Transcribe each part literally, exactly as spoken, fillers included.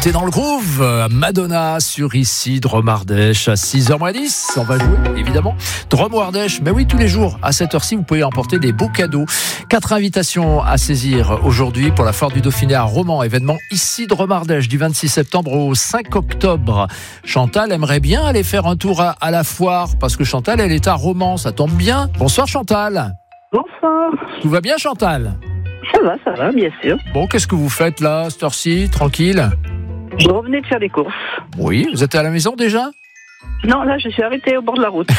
T'es dans le groove, Madonna sur ici, Drôme Ardèche à six heures moins dix. On va jouer, évidemment. Drôme Ardèche, mais oui, tous les jours, à cette heure-ci, vous pouvez emporter des beaux cadeaux. Quatre invitations à saisir aujourd'hui pour la Foire du Dauphiné à Romans. Événement ici, Drôme Ardèche, du vingt-six septembre au cinq octobre. Chantal aimerait bien aller faire un tour à, à la foire, parce que Chantal, elle est à Romans. Ça tombe bien. Bonsoir, Chantal. Bonsoir. Tout va bien, Chantal? Ça va, ça va, bien sûr. Bon, qu'est-ce que vous faites là, à cette heure-ci? Tranquille? Je revenais de faire des courses. Oui, vous êtes à la maison déjà? Non, là, je suis arrêtée au bord de la route.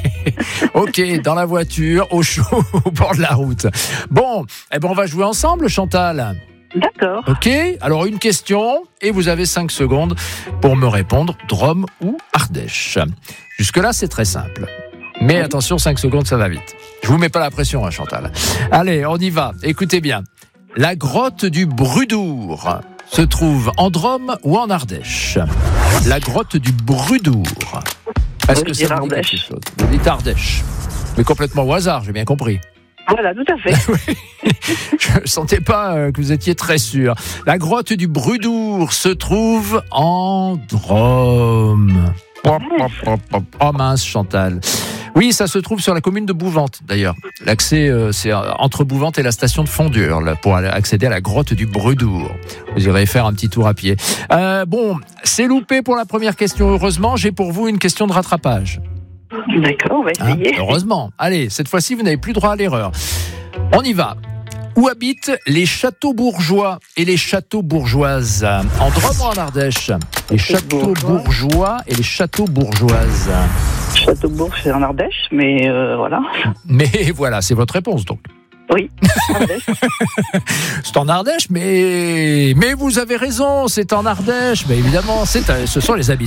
Ok, dans la voiture, au chaud, au bord de la route. Bon, eh ben on va jouer ensemble, Chantal. D'accord. Ok, alors une question, et vous avez cinq secondes pour me répondre, Drôme ou Ardèche. Jusque-là, c'est très simple. Mais attention, cinq secondes, ça va vite. Je vous mets pas la pression, hein, Chantal. Allez, on y va. Écoutez bien. La grotte du Brudour se trouve en Drôme ou en Ardèche? La grotte du Brudour. Est-ce que ça vous dit quelque chose? Vous dites Ardèche. Mais complètement au hasard, j'ai bien compris. Voilà, tout à fait. Je ne sentais pas que vous étiez très sûr. La grotte du Brudour se trouve en Drôme. Oh mince, Chantal. Oui, ça se trouve sur la commune de Bouvante, d'ailleurs. L'accès, euh, c'est entre Bouvante et la station de Fondure, là, pour accéder à la grotte du Brudour. Vous irez faire un petit tour à pied. Euh, bon, c'est loupé pour la première question. Heureusement, j'ai pour vous une question de rattrapage. D'accord, on va essayer. Hein, heureusement. Allez, cette fois-ci, vous n'avez plus droit à l'erreur. On y va. Où habitent les châteaux bourgeois et les châteaux bourgeoises? En Drôme ou en Ardèche? Les châteaux bourgeois et les châteaux bourgeoises. Châteaubourg, c'est en Ardèche, mais euh, voilà. Mais voilà, c'est votre réponse donc. Oui, Ardèche. C'est en Ardèche, mais mais vous avez raison, c'est en Ardèche. Mais évidemment, c'est ce sont les habitants.